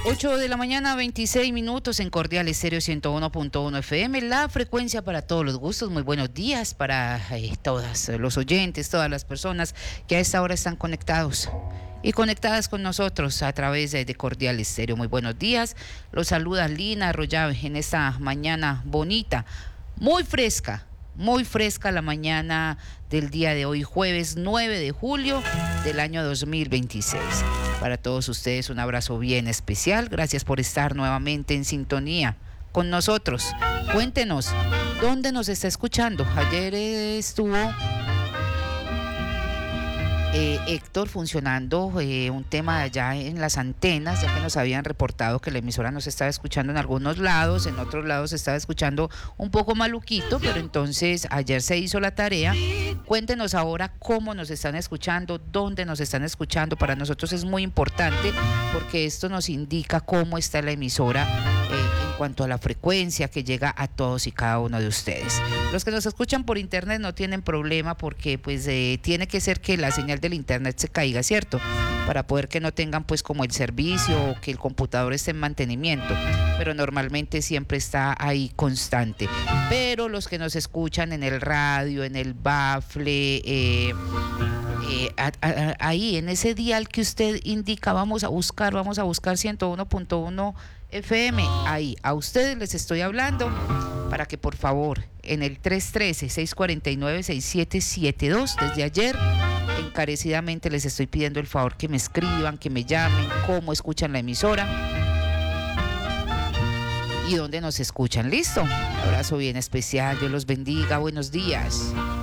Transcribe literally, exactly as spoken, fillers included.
ocho de la mañana, veintiséis minutos en Cordial Estéreo ciento uno punto uno F M, la frecuencia para todos los gustos. Muy buenos días para eh, todos los oyentes, todas las personas que a esta hora están conectados y conectadas con nosotros a través de, de Cordial Estéreo. Muy buenos días, los saluda Lina Arroyave en esta mañana bonita, muy fresca. Muy fresca la mañana del día de hoy, jueves nueve de julio del año dos mil veintiséis. Para todos ustedes un abrazo bien especial. Gracias por estar nuevamente en sintonía con nosotros. Cuéntenos, ¿dónde nos está escuchando? Ayer eh, estuvo eh, Héctor funcionando eh, un tema allá en las antenas, ya que nos habían reportado que la emisora nos estaba escuchando en algunos lados, en otros lados se estaba escuchando un poco maluquito, pero entonces ayer se hizo la tarea. Cuéntenos ahora cómo nos están escuchando, dónde nos están escuchando. Para nosotros es muy importante porque esto nos indica cómo está la emisora eh, en cuanto a la frecuencia que llega a todos y cada uno de ustedes. Los que nos escuchan por internet no tienen problema porque pues eh, tiene que ser que la señal del internet se caiga, ¿cierto? Para poder que no tengan pues como el servicio o que el computador esté en mantenimiento, pero normalmente siempre está ahí constante. Pero los que nos escuchan en el radio, en el bafle, eh, eh, a, a, ahí en ese dial que usted indica, vamos a buscar, vamos a buscar ciento uno punto uno F M, ahí, a ustedes les estoy hablando para que por favor en el tres uno tres, seis cuatro nueve, seis siete siete dos, desde ayer encarecidamente les estoy pidiendo el favor que me escriban, que me llamen, cómo escuchan la emisora y dónde nos escuchan. ¿Listo? Un abrazo bien especial, Dios los bendiga, buenos días.